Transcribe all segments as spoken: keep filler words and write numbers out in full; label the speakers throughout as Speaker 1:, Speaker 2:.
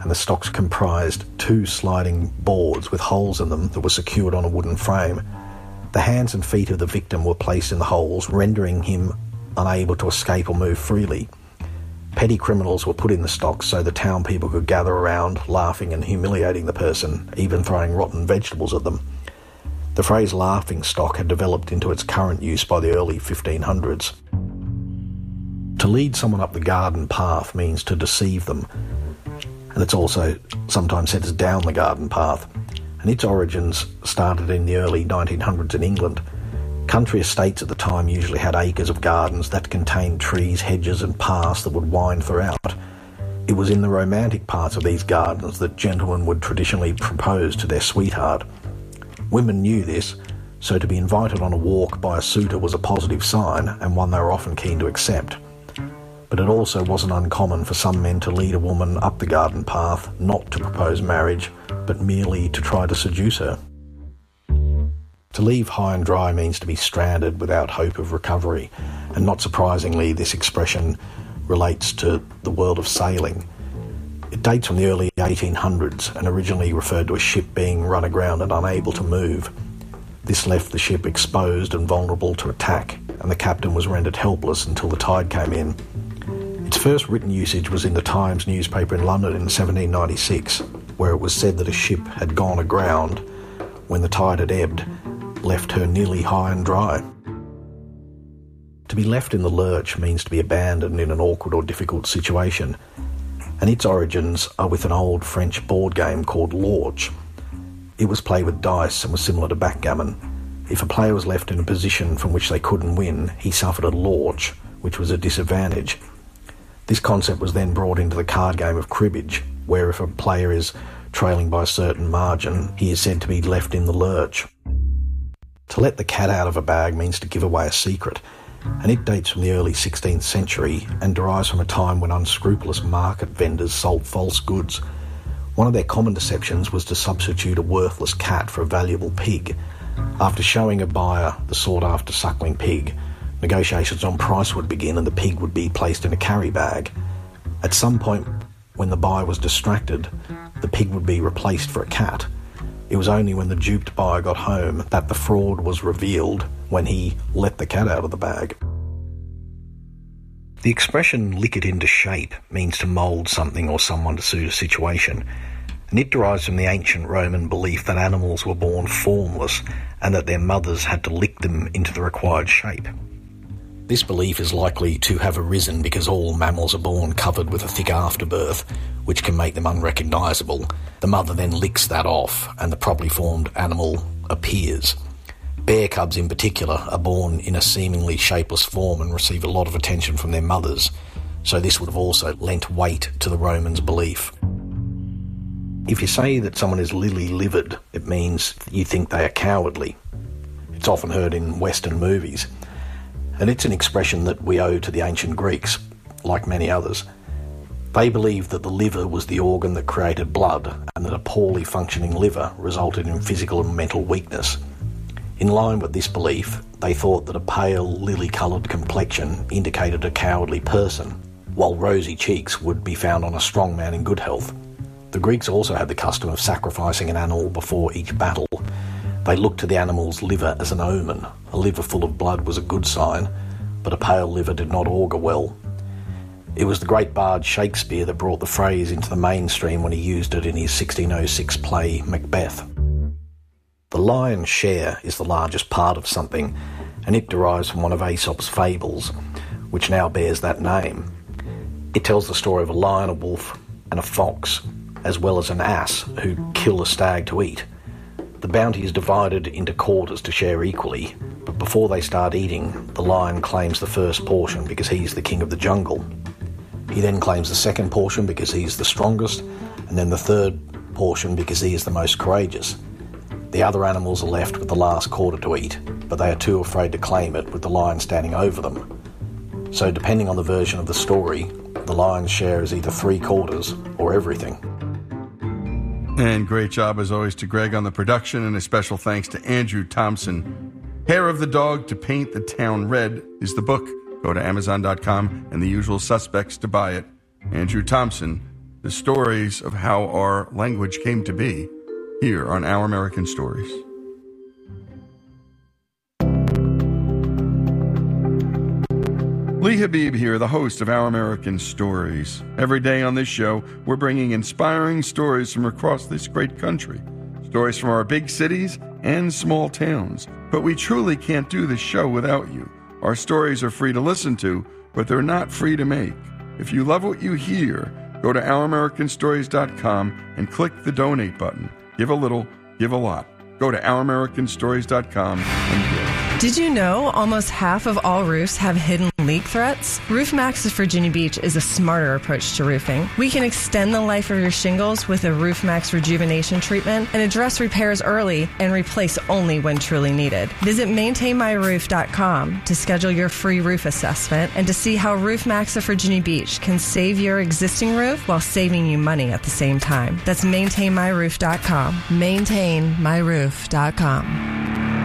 Speaker 1: and the stocks comprised two sliding boards with holes in them that were secured on a wooden frame. The hands and feet of the victim were placed in the holes, rendering him unable to escape or move freely. Petty criminals were put in the stocks so the town people could gather around, laughing and humiliating the person, even throwing rotten vegetables at them. The phrase laughing stock had developed into its current use by the early fifteen hundreds. To lead someone up the garden path means to deceive them, and it's also sometimes said as down the garden path, and its origins started in the early nineteen hundreds in England. Country estates at the time usually had acres of gardens that contained trees, hedges and paths that would wind throughout. It was in the romantic parts of these gardens that gentlemen would traditionally propose to their sweetheart. Women knew this, so to be invited on a walk by a suitor was a positive sign and one they were often keen to accept. But it also wasn't uncommon for some men to lead a woman up the garden path, not to propose marriage, but merely to try to seduce her. To leave high and dry means to be stranded without hope of recovery, and not surprisingly, this expression relates to the world of sailing. It dates from the early eighteen hundreds and originally referred to a ship being run aground and unable to move. This left the ship exposed and vulnerable to attack, and the captain was rendered helpless until the tide came in. Its first written usage was in the Times newspaper in London in seventeen ninety-six, where it was said that a ship had gone aground when the tide had ebbed, left her nearly high and dry. To be left in the lurch means to be abandoned in an awkward or difficult situation, and its origins are with an old French board game called Lorch. It was played with dice and was similar to backgammon. If a player was left in a position from which they couldn't win, he suffered a lorch, which was a disadvantage. This concept was then brought into the card game of cribbage, where if a player is trailing by a certain margin, he is said to be left in the lurch. To let the cat out of a bag means to give away a secret, and it dates from the early sixteenth century and derives from a time when unscrupulous market vendors sold false goods. One of their common deceptions was to substitute a worthless cat for a valuable pig. After showing a buyer the sought-after suckling pig, negotiations on price would begin and the pig would be placed in a carry bag. At some point, when the buyer was distracted, the pig would be replaced for a cat. It was only when the duped buyer got home that the fraud was revealed when he let the cat out of the bag. The expression lick it into shape means to mould something or someone to suit a situation, and it derives from the ancient Roman belief that animals were born formless and that their mothers had to lick them into the required shape. This belief is likely to have arisen because all mammals are born covered with a thick afterbirth, which can make them unrecognisable. The mother then licks that off, and the properly formed animal appears. Bear cubs in particular are born in a seemingly shapeless form and receive a lot of attention from their mothers, so this would have also lent weight to the Romans' belief. If you say that someone is lily-livered, it means you think they are cowardly. It's often heard in Western movies, and it's an expression that we owe to the ancient Greeks, like many others. They believed that the liver was the organ that created blood, and that a poorly functioning liver resulted in physical and mental weakness. In line with this belief, they thought that a pale, lily-coloured complexion indicated a cowardly person, while rosy cheeks would be found on a strong man in good health. The Greeks also had the custom of sacrificing an animal before each battle. They looked to the animal's liver as an omen. A liver full of blood was a good sign, but a pale liver did not augur well. It was the great bard Shakespeare that brought the phrase into the mainstream when he used it in his sixteen oh six play Macbeth. The lion's share is the largest part of something, and it derives from one of Aesop's fables, which now bears that name. It tells the story of a lion, a wolf, and a fox, as well as an ass who kill a stag to eat. The bounty is divided into quarters to share equally, but before they start eating, the lion claims the first portion because he's the king of the jungle. He then claims the second portion because he's the strongest, and then the third portion because he is the most courageous. The other animals are left with the last quarter to eat, but they are too afraid to claim it with the lion standing over them. So depending on the version of the story, the lion's share is either three quarters or everything.
Speaker 2: And great job, as always, to Greg on the production, and a special thanks to Andrew Thompson. Hair of the Dog to Paint the Town Red is the book. Go to amazon dot com and the usual suspects to buy it. Andrew Thompson, the stories of how our language came to be, here on Our American Stories. Lee Habib here, the host of Our American Stories. Every day on this show, we're bringing inspiring stories from across this great country. Stories from our big cities and small towns. But we truly can't do this show without you. Our stories are free to listen to, but they're not free to make. If you love what you hear, go to our american stories dot com and click the donate button. Give a little, give a lot. Go to our american stories dot com and give.
Speaker 3: Did you know almost half of all roofs have hidden leak threats? RoofMax of Virginia Beach is a smarter approach to roofing. We can extend the life of your shingles with a RoofMax rejuvenation treatment and address repairs early and replace only when truly needed. Visit maintain my roof dot com to schedule your free roof assessment and to see how RoofMax of Virginia Beach can save your existing roof while saving you money at the same time. That's maintain my roof dot com. maintain my roof dot com.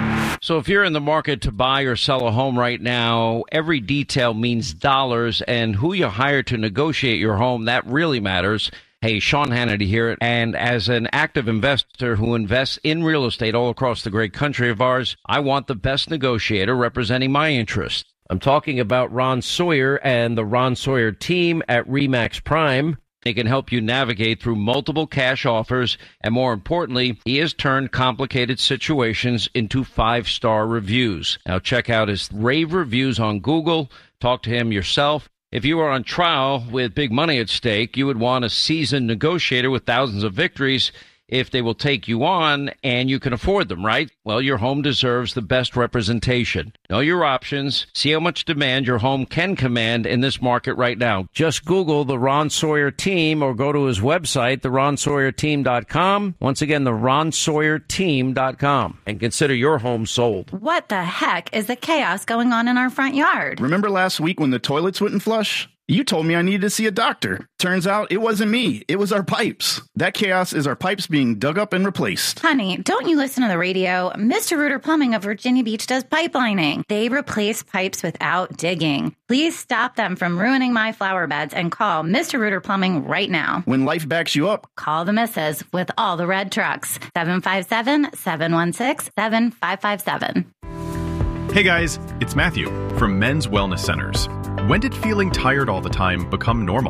Speaker 4: So if you're in the market to buy or sell a home right now, every detail means dollars, and who you hire to negotiate your home, that really matters. Hey, Sean Hannity here, and as an active investor who invests in real estate all across the great country of ours, I want the best negotiator representing my interests. I'm talking about Ron Sawyer and the Ron Sawyer team at RE/MAX Prime. He can help you navigate through multiple cash offers, and more importantly, he has turned complicated situations into five-star reviews. Now check out his rave reviews on Google. Talk to him yourself. If you are on trial with big money at stake, you would want a seasoned negotiator with thousands of victories if they will take you on and you can afford them, right? Well, your home deserves the best representation. Know your options. See how much demand your home can command in this market right now. Just Google the Ron Sawyer team or go to his website, the ron sawyer team dot com. Once again, the ron sawyer team dot com. And consider your home sold.
Speaker 5: What the heck is the chaos going on in our front yard?
Speaker 6: Remember last week when the toilets wouldn't flush? You told me I needed to see a doctor. Turns out it wasn't me. It was our pipes. That chaos is our pipes being dug up and replaced.
Speaker 5: Honey, don't you listen to the radio? Mister Reuter Plumbing of Virginia Beach does pipelining. They replace pipes without digging. Please stop them from ruining my flower beds and call Mister Reuter Plumbing right now.
Speaker 6: When life backs you up,
Speaker 5: call the missus with all the red trucks. seven five seven, seven one six, seven five five seven.
Speaker 7: Hey guys, it's Matthew from Men's Wellness Centers. When did feeling tired all the time become normal?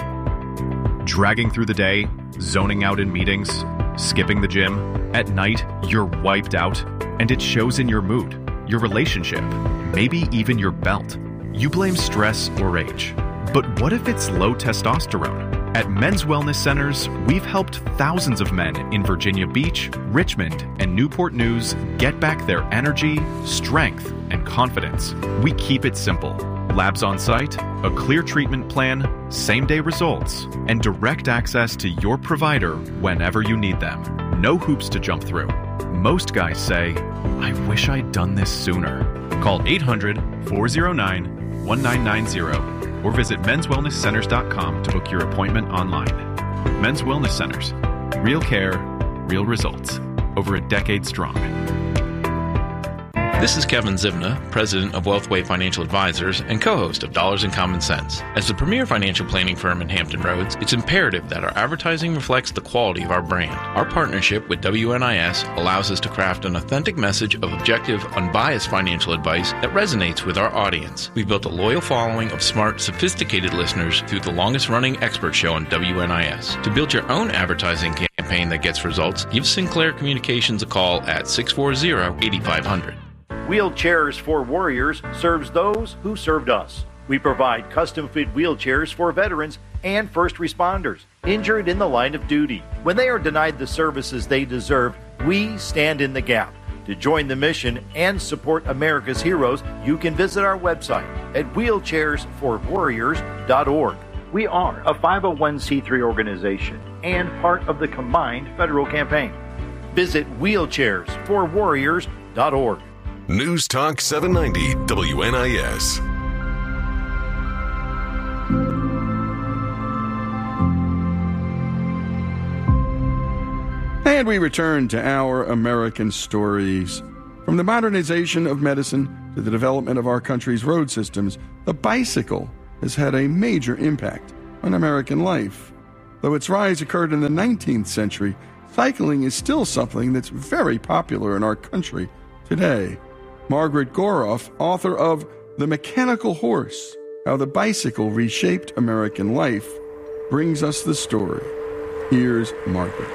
Speaker 7: Dragging through the day, zoning out in meetings, skipping the gym. At night, you're wiped out, and it shows in your mood, your relationship, maybe even your belt. You blame stress or age. But what if it's low testosterone? At Men's Wellness Centers, we've helped thousands of men in Virginia Beach, Richmond, and Newport News get back their energy, strength, and confidence. We keep it simple. Labs on site, a clear treatment plan, same-day results, and direct access to your provider whenever you need them. No hoops to jump through. Most guys say, I wish I'd done this sooner. Call eight hundred, four oh nine, one nine nine zero or visit mens wellness centers dot com to book your appointment online. Men's Wellness Centers. Real care, real results. Over a decade strong.
Speaker 8: This is Kevin Zivna, president of Wealthway Financial Advisors and co-host of Dollars and Common Sense. As the premier financial planning firm in Hampton Roads, it's imperative that our advertising reflects the quality of our brand. Our partnership with W N I S allows us to craft an authentic message of objective, unbiased financial advice that resonates with our audience. We've built a loyal following of smart, sophisticated listeners through the longest-running expert show on W N I S. To build your own advertising campaign that gets results, give Sinclair Communications a call at six four zero, eight five zero zero.
Speaker 9: Wheelchairs for Warriors serves those who served us. We provide custom-fit wheelchairs for veterans and first responders injured in the line of duty. When they are denied the services they deserve, we stand in the gap. To join the mission and support America's heroes, you can visit our website at wheelchairs for warriors dot org. We are a five oh one c three organization and part of the combined federal campaign. Visit wheelchairs for warriors dot org.
Speaker 10: News Talk seven ninety W N I S.
Speaker 2: And we return to Our American Stories. From the modernization of medicine to the development of our country's road systems, the bicycle has had a major impact on American life. Though its rise occurred in the nineteenth century, cycling is still something that's very popular in our country today. Margaret Goroff, author of The Mechanical Horse, How the Bicycle Reshaped American Life, brings us the story. Here's Margaret.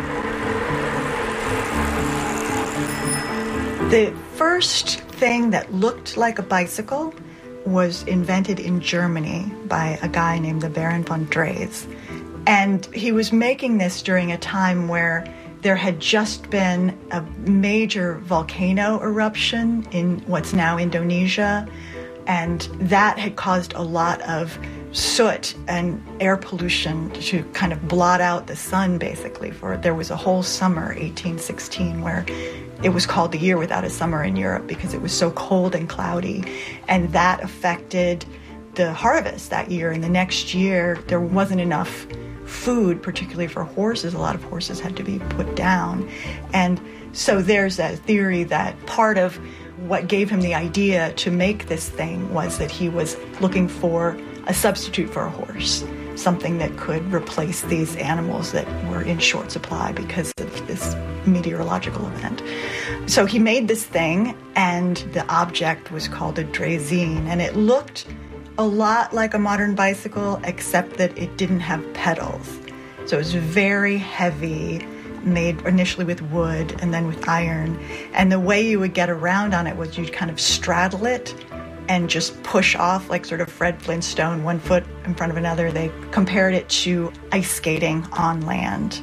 Speaker 11: The first thing that looked like a bicycle was invented in Germany by a guy named the Baron von Drees. And he was making this during a time where there had just been a major volcano eruption in what's now Indonesia, and that had caused a lot of soot and air pollution to kind of blot out the sun, basically. For there was a whole summer, eighteen sixteen, where it was called the year without a summer in Europe because it was so cold and cloudy, and that affected the harvest that year. And the next year, there wasn't enough food, particularly for horses. A lot of horses had to be put down. And so there's a theory that part of what gave him the idea to make this thing was that he was looking for a substitute for a horse, something that could replace these animals that were in short supply because of this meteorological event. So he made this thing, and the object was called a draisine, and it looked a lot like a modern bicycle, except that it didn't have pedals. So it was very heavy, made initially with wood and then with iron. And the way you would get around on it was you'd kind of straddle it and just push off like sort of Fred Flintstone, one foot in front of another. They compared it to ice skating on land.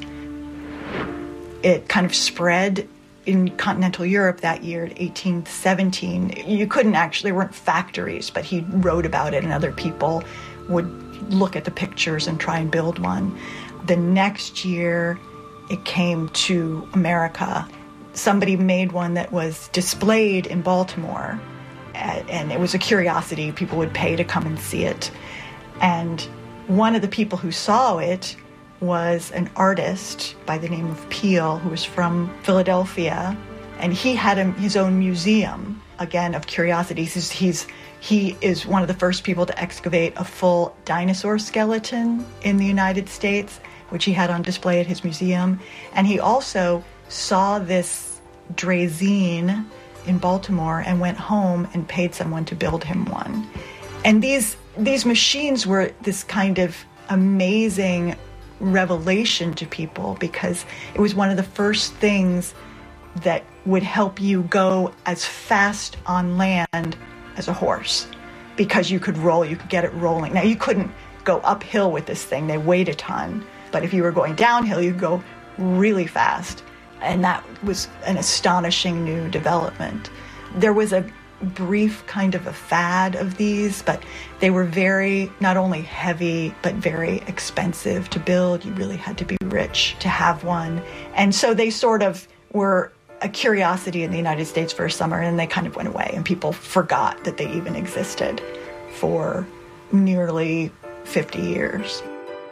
Speaker 11: It kind of spread in continental Europe that year, in eighteen seventeen. You couldn't actually, there weren't factories, but he wrote about it, and other people would look at the pictures and try and build one. The next year, it came to America. Somebody made one that was displayed in Baltimore, and it was a curiosity. People would pay to come and see it. And one of the people who saw it was an artist by the name of Peel, who was from Philadelphia, and he had a, his own museum, again, of curiosities. He's, he's, he is one of the first people to excavate a full dinosaur skeleton in the United States, which he had on display at his museum. And he also saw this draisine in Baltimore and went home and paid someone to build him one. And these these machines were this kind of amazing revelation to people because it was one of the first things that would help you go as fast on land as a horse, because you could roll, you could get it rolling. Now, you couldn't go uphill with this thing. They weighed a ton. But if you were going downhill, you'd go really fast. And that was an astonishing new development. There was a brief kind of a fad of these, but they were very, not only heavy, but very expensive to build. You really had to be rich to have one. And so they sort of were a curiosity in the United States for a summer, and they kind of went away, and people forgot that they even existed for nearly fifty years.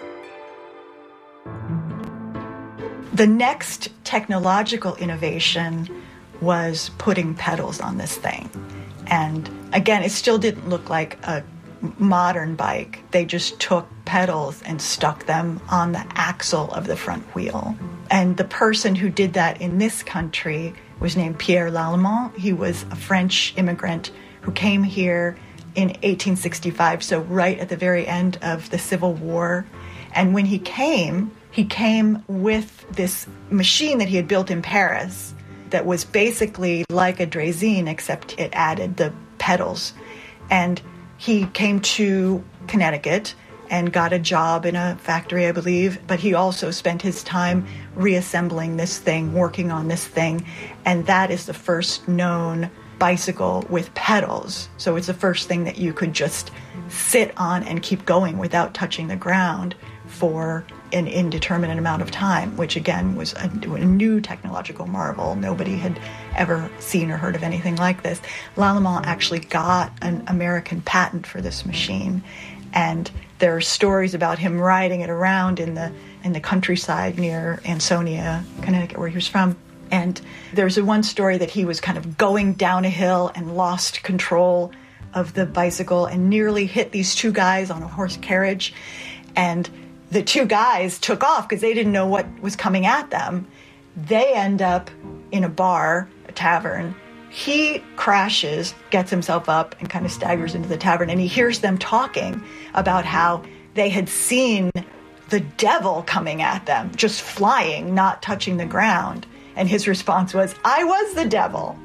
Speaker 11: The next technological innovation was putting pedals on this thing. And again, it still didn't look like a modern bike. They just took pedals and stuck them on the axle of the front wheel. And the person who did that in this country was named Pierre Lallemand. He was a French immigrant who came here in eighteen sixty-five, so right at the very end of the Civil War. And when he came, he came with this machine that he had built in Paris that was basically like a draisine, except it added the pedals. And he came to Connecticut and got a job in a factory, I believe, but he also spent his time reassembling this thing, working on this thing, and that is the first known bicycle with pedals. So it's the first thing that you could just sit on and keep going without touching the ground for an indeterminate amount of time, which again was a, a new technological marvel. Nobody had ever seen or heard of anything like this. Lallemand actually got an American patent for this machine, and there are stories about him riding it around in the in the countryside near Ansonia, Connecticut, where he was from. And there's a one story that he was kind of going down a hill and lost control of the bicycle and nearly hit these two guys on a horse carriage. And the two guys took off because they didn't know what was coming at them. They end up in a bar, a tavern. He crashes, gets himself up, and kind of staggers into the tavern, and he hears them talking about how they had seen the devil coming at them, just flying, not touching the ground. And his response was, I was the devil.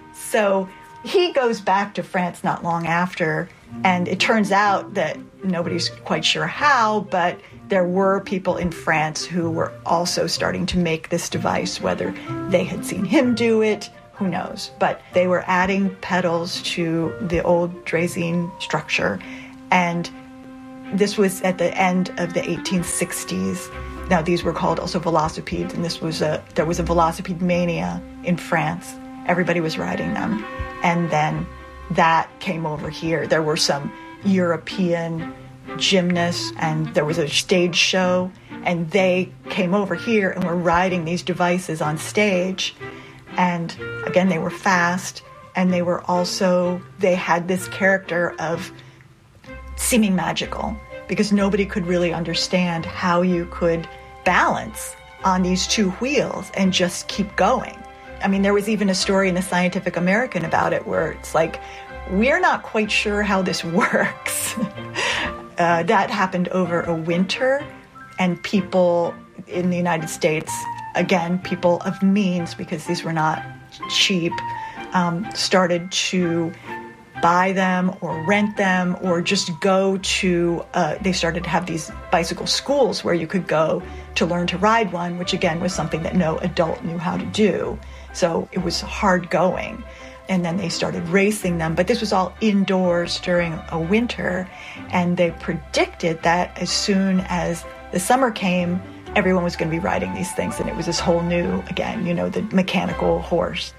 Speaker 11: So he goes back to France not long after, and it turns out that nobody's quite sure how, but there were people in France who were also starting to make this device, whether they had seen him do it, who knows. But they were adding pedals to the old Draisine structure, and this was at the end of the eighteen sixties. Now, these were called also velocipedes, and this was a there was a velocipede mania in France. Everybody was riding them. And then that came over here. There were some European gymnasts, and there was a stage show, and they came over here and were riding these devices on stage. And again, they were fast, and they were also, they had this character of seeming magical, because nobody could really understand how you could balance on these two wheels and just keep going. I mean, there was even a story in the Scientific American about it where it's like, we're not quite sure how this works. uh, that happened over a winter, and people in the United States, again, people of means, because these were not cheap, um, started to buy them or rent them or just go to, uh, they started to have these bicycle schools where you could go to learn to ride one, which again was something that no adult knew how to do. So it was hard going. And then they started racing them. But this was all indoors during a winter. And they predicted that as soon as the summer came, everyone was going to be riding these things. And it was this whole new, again, you know, the mechanical horse.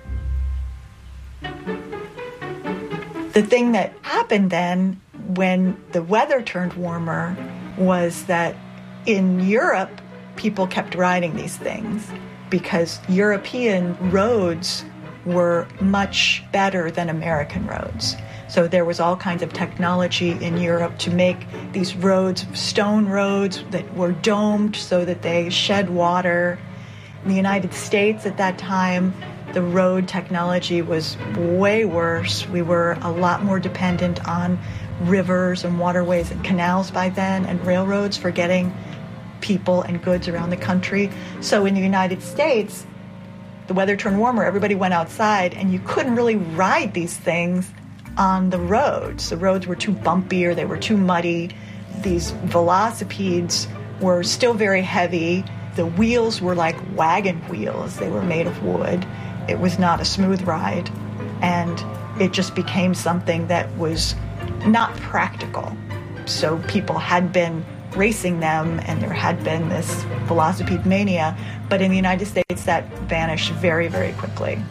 Speaker 11: The thing that happened then when the weather turned warmer was that in Europe, people kept riding these things because European roads were much better than American roads. So there was all kinds of technology in Europe to make these roads, stone roads that were domed so that they shed water. In the United States at that time, the road technology was way worse. We were a lot more dependent on rivers and waterways and canals by then, and railroads for getting people and goods around the country. So in the United States, the weather turned warmer, everybody went outside, and you couldn't really ride these things on the roads. The roads were too bumpy or they were too muddy. These velocipedes were still very heavy. The wheels were like wagon wheels. They were made of wood. It was not a smooth ride, and it just became something that was not practical. So people had been racing them, and there had been this velocipede mania, but in the United States that vanished very, very quickly.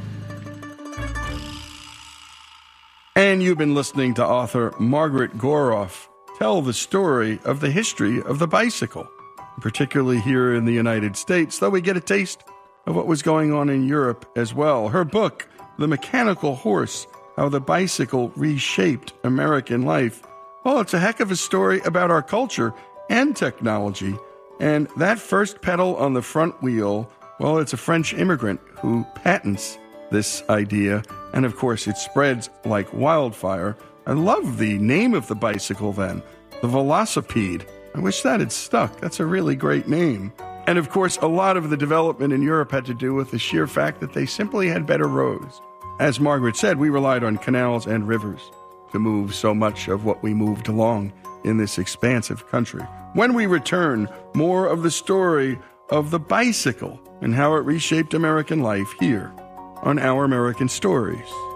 Speaker 2: And you've been listening to author Margaret Goroff tell the story of the history of the bicycle, particularly here in the United States, though we get a taste of what was going on in Europe as well. Her book, The Mechanical Horse, How the Bicycle Reshaped American Life. Well, it's a heck of a story about our culture and technology. And that first pedal on the front wheel, well, it's a French immigrant who patents this idea. And of course, it spreads like wildfire. I love the name of the bicycle then, the Velocipede. I wish that had stuck. That's a really great name. And of course, a lot of the development in Europe had to do with the sheer fact that they simply had better roads. As Margaret said, we relied on canals and rivers to move so much of what we moved along in this expansive country. When we return, more of the story of the bicycle and how it reshaped American life here on Our American Stories.